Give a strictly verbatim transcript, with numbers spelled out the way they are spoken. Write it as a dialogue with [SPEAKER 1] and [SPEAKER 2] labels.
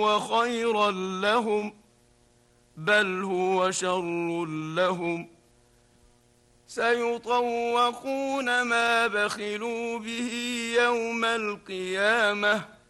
[SPEAKER 1] هو خيرا لهم بل هو شر لهم سيطوقون ما بخلوا به يوم القيامة